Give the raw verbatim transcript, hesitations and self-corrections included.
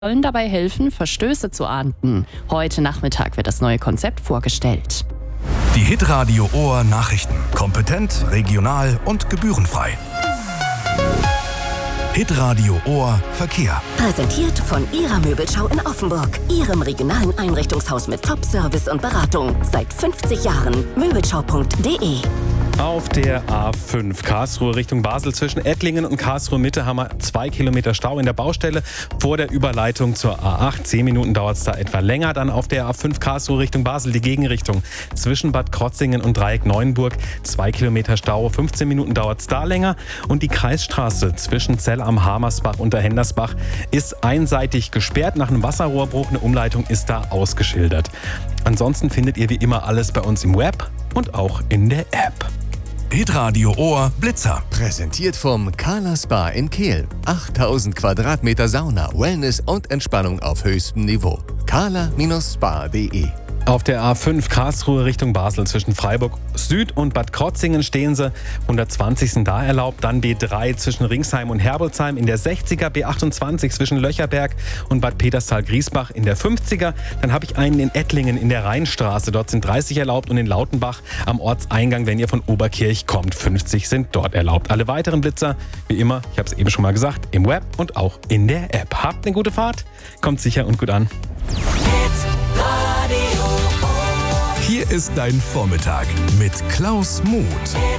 sollen dabei helfen, Verstöße zu ahnden. Heute Nachmittag wird das neue Konzept vorgestellt. Die Hitradio Ohr Nachrichten. Kompetent, regional und gebührenfrei. Hitradio Ohr Verkehr. Präsentiert von Ihrer Möbelschau in Offenburg. Ihrem regionalen Einrichtungshaus mit Top-Service und Beratung. Seit fünfzig Jahren. Möbelschau punkt de. Auf der A fünf Karlsruhe Richtung Basel zwischen Ettlingen und Karlsruhe Mitte haben wir zwei Kilometer Stau in der Baustelle vor der Überleitung zur A acht. Zehn Minuten dauert es da etwa länger. Dann auf der A fünf Karlsruhe Richtung Basel die Gegenrichtung zwischen Bad Krotzingen und Dreieck Neuenburg. Zwei Kilometer Stau, fünfzehn Minuten dauert es da länger. Und die Kreisstraße zwischen Zell am Hamersbach und der Hendersbach ist einseitig gesperrt. Nach einem Wasserrohrbruch eine Umleitung ist da ausgeschildert. Ansonsten findet ihr wie immer alles bei uns im Web und auch in der App. Hitradio Ohr Blitzer. Präsentiert vom Carla Spa in Kehl. achttausend Quadratmeter Sauna, Wellness und Entspannung auf höchstem Niveau. carla Spa punkt de. Auf der A fünf Karlsruhe Richtung Basel zwischen Freiburg Süd und Bad Krotzingen stehen sie. hundertzwanzig sind da erlaubt. Dann B drei zwischen Ringsheim und Herbolzheim in der sechziger. B achtundzwanzig zwischen Löcherberg und Bad Peterstal-Griesbach in der fünfziger. Dann habe ich einen in Ettlingen in der Rheinstraße. Dort sind dreißig erlaubt und in Lautenbach am Ortseingang, wenn ihr von Oberkirch kommt. fünfzig sind dort erlaubt. Alle weiteren Blitzer, wie immer, ich habe es eben schon mal gesagt, im Web und auch in der App. Habt eine gute Fahrt, kommt sicher und gut an. Hier ist dein Vormittag mit Klaus Muth.